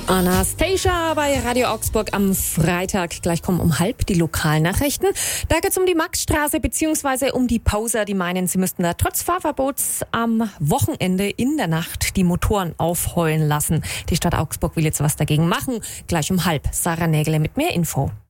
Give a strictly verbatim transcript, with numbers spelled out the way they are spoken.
Anastasia bei Radio Augsburg am Freitag. Gleich kommen um halb die Lokalnachrichten. Da geht es um die Maxstraße bzw. um die Pauser, die meinen, sie müssten da trotz Fahrverbots am Wochenende in der Nacht die Motoren aufheulen lassen. Die Stadt Augsburg will jetzt was dagegen machen. Gleich um halb. Sarah Nägele mit mehr Info.